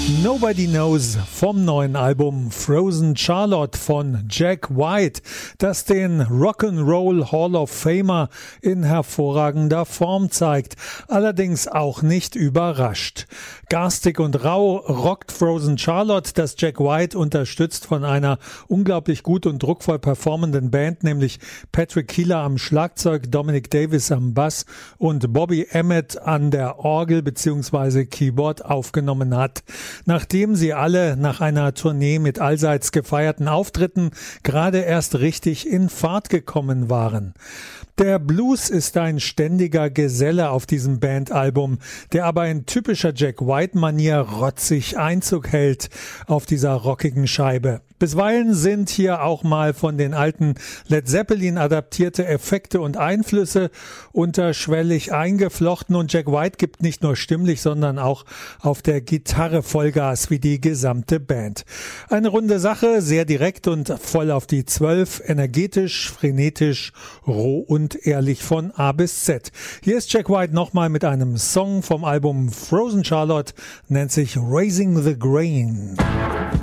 Nobody Knows vom neuen Album Frozen Charlotte von Jack White, das den Rock'n'Roll Hall of Famer in hervorragender Form zeigt, allerdings auch nicht überrascht. Garstig und rau rockt Frozen Charlotte, das Jack White unterstützt von einer unglaublich gut und druckvoll performenden Band, nämlich Patrick Keeler am Schlagzeug, Dominic Davis am Bass und Bobby Emmett an der Orgel bzw. Keyboard aufgenommen hat. Nachdem sie alle nach einer Tournee mit allseits gefeierten Auftritten gerade erst richtig in Fahrt gekommen waren. Der Blues ist ein ständiger Geselle auf diesem Bandalbum, der aber in typischer Jack White-Manier rotzig Einzug hält auf dieser rockigen Scheibe. Bisweilen sind hier auch mal von den alten Led Zeppelin adaptierte Effekte und Einflüsse unterschwellig eingeflochten und Jack White gibt nicht nur stimmlich, sondern auch auf der Gitarre Vollgas wie die gesamte Band. Eine runde Sache, sehr direkt und voll auf die 12, energetisch, frenetisch, roh und ehrlich von A bis Z. Hier ist Jack White nochmal mit einem Song vom Album Frozen Charlotte, nennt sich Raising the Grain.